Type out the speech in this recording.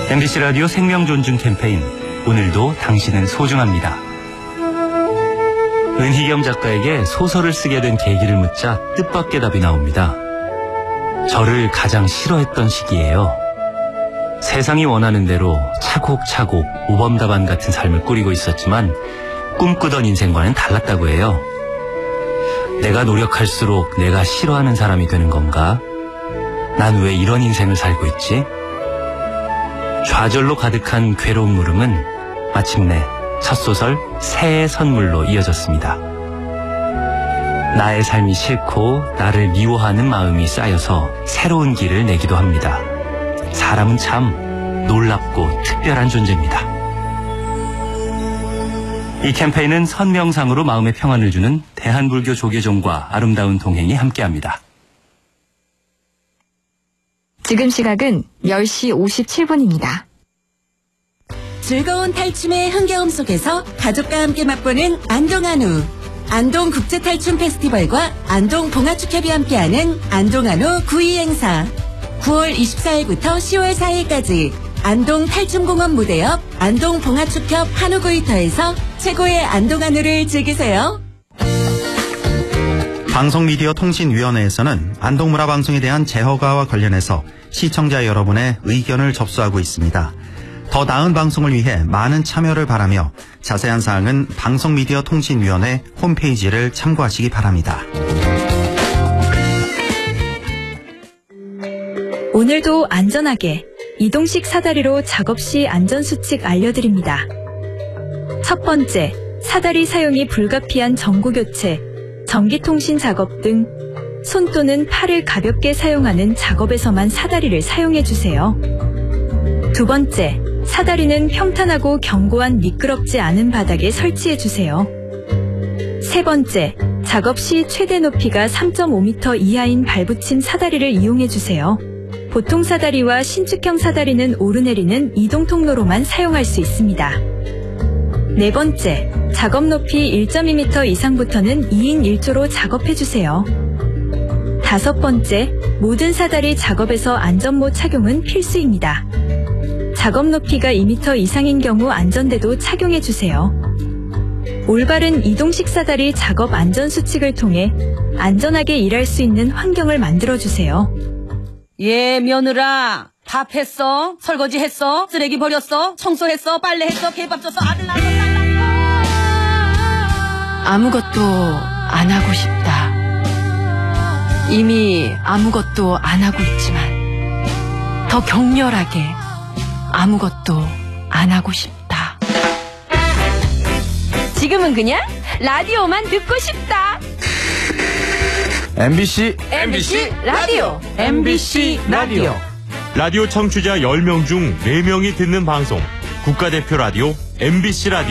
MBC 라디오 생명존중 캠페인, 오늘도 당신은 소중합니다. 은희겸 작가에게 소설을 쓰게 된 계기를 묻자 뜻밖의 답이 나옵니다. 저를 가장 싫어했던 시기예요. 세상이 원하는 대로 차곡차곡 모범답안 같은 삶을 꾸리고 있었지만 꿈꾸던 인생과는 달랐다고 해요. 내가 노력할수록 내가 싫어하는 사람이 되는 건가? 난 왜 이런 인생을 살고 있지? 좌절로 가득한 괴로운 물음은 마침내 첫 소설 새의 선물로 이어졌습니다. 나의 삶이 싫고 나를 미워하는 마음이 쌓여서 새로운 길을 내기도 합니다. 사람은 참 놀랍고 특별한 존재입니다. 이 캠페인은 선명상으로 마음의 평안을 주는 대한불교 조계종과 아름다운 동행이 함께합니다. 지금 시각은 10시 57분입니다. 즐거운 탈춤의 흥겨움 속에서 가족과 함께 맛보는 안동한우. 안동국제탈춤 페스티벌과 안동봉화축협이 함께하는 안동한우 9.2 행사. 9월 24일부터 10월 4일까지 안동탈춤공원 무대 옆 안동봉화축협 한우구이터에서 최고의 안동한우를 즐기세요. 방송미디어통신위원회에서는 안동문화방송에 대한 재허가와 관련해서 시청자 여러분의 의견을 접수하고 있습니다. 더 나은 방송을 위해 많은 참여를 바라며 자세한 사항은 방송미디어통신위원회 홈페이지를 참고하시기 바랍니다. 오늘도 안전하게 이동식 사다리로 작업 시 안전수칙 알려드립니다. 첫 번째, 사다리 사용이 불가피한 전구교체, 전기통신 작업 등 손 또는 팔을 가볍게 사용하는 작업에서만 사다리를 사용해주세요. 두 번째, 사다리는 평탄하고 견고한 미끄럽지 않은 바닥에 설치해주세요. 세 번째, 작업 시 최대 높이가 3.5m 이하인 발붙임 사다리를 이용해주세요. 보통 사다리와 신축형 사다리는 오르내리는 이동 통로로만 사용할 수 있습니다. 네 번째, 작업 높이 1.2m 이상부터는 2인 1조로 작업해주세요. 다섯 번째, 모든 사다리 작업에서 안전모 착용은 필수입니다. 작업 높이가 2m 이상인 경우 안전대도 착용해주세요. 올바른 이동식 사다리 작업 안전수칙을 통해 안전하게 일할 수 있는 환경을 만들어주세요. 예, 며느라. 밥 했어? 설거지 했어? 쓰레기 버렸어? 청소했어? 빨래했어? 개밥 줬어? 아들 낳았어? 딸 낳았어? 아무것도 안 하고 싶다. 이미 아무것도 안 하고 있지만 더 격렬하게 아무것도 안 하고 싶다. 지금은 그냥 라디오만 듣고 싶다. MBC 라디오. MBC 라디오. 라디오 청취자 10명 중 4명이 듣는 방송. 국가대표 라디오 MBC 라디오.